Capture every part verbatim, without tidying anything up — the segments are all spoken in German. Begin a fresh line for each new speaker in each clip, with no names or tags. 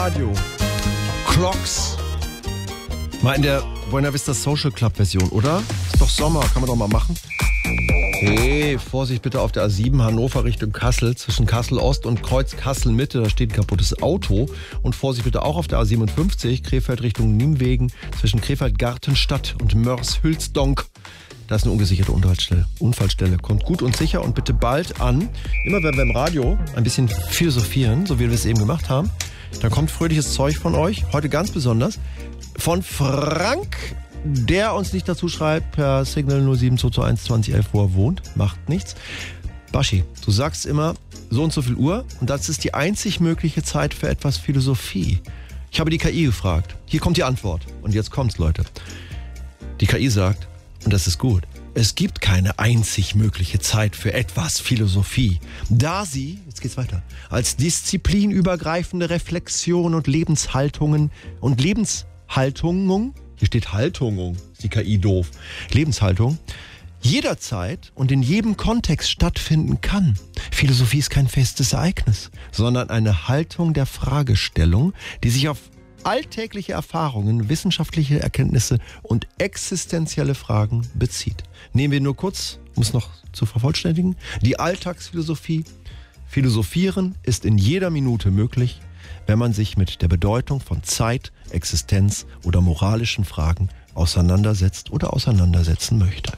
Radio. Clocks. Mal in der Buena Vista Social Club Version, oder? Ist doch Sommer, kann man doch mal machen. Hey, Vorsicht bitte auf der A sieben, Hannover Richtung Kassel, zwischen Kassel Ost und Kreuz Kassel Mitte, da steht ein kaputtes Auto. Und Vorsicht bitte auch auf der A siebenundfünfzig, Krefeld Richtung Nienwegen, zwischen Krefeld Gartenstadt und Mörs-Hülsdonk. Da ist eine ungesicherte Unfallstelle. Unfallstelle. Kommt gut und sicher und bitte bald an. Immer wenn wir im Radio ein bisschen philosophieren, so wie wir es eben gemacht haben, dann kommt fröhliches Zeug von euch. Heute ganz besonders von Frank, der uns nicht dazu schreibt per Signal null sieben zwei zwei eins zwanzig elf, wo er wohnt. Macht nichts. Baschi, du sagst immer so und so viel Uhr und das ist die einzig mögliche Zeit für etwas Philosophie. Ich habe die K I gefragt. Hier kommt die Antwort. Und jetzt kommt's, Leute. Die K I sagt, und das ist gut, es gibt keine einzig mögliche Zeit für etwas Philosophie, da sie, jetzt geht's weiter, als disziplinübergreifende Reflexion und Lebenshaltungen und Lebenshaltungen, hier steht Haltung, ist die K I doof, Lebenshaltung, jederzeit und in jedem Kontext stattfinden kann. Philosophie ist kein festes Ereignis, sondern eine Haltung der Fragestellung, die sich auf alltägliche Erfahrungen, wissenschaftliche Erkenntnisse und existenzielle Fragen bezieht. Nehmen wir nur kurz, um es noch zu vervollständigen, die Alltagsphilosophie. Philosophieren ist in jeder Minute möglich, wenn man sich mit der Bedeutung von Zeit, Existenz oder moralischen Fragen auseinandersetzt oder auseinandersetzen möchte.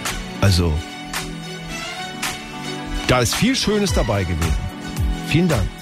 Also, da ist viel Schönes dabei gewesen. Vielen Dank.